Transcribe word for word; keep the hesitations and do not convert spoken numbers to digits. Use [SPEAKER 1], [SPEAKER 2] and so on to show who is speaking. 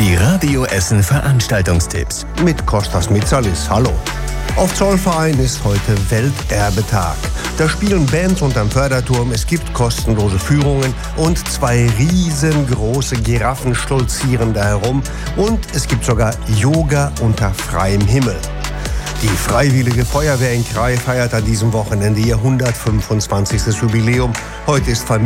[SPEAKER 1] Die Radio Essen Veranstaltungstipps.
[SPEAKER 2] Mit Kostas Mitsalis. Hallo. Auf Zollverein ist heute Welterbetag. Da spielen Bands unterm Förderturm, es gibt kostenlose Führungen und zwei riesengroße Giraffen stolzieren da herum und es gibt sogar Yoga unter freiem Himmel. Die Freiwillige Feuerwehr in Krai feiert an diesem Wochenende ihr hundertfünfundzwanzigstes Jubiläum. Heute ist Familie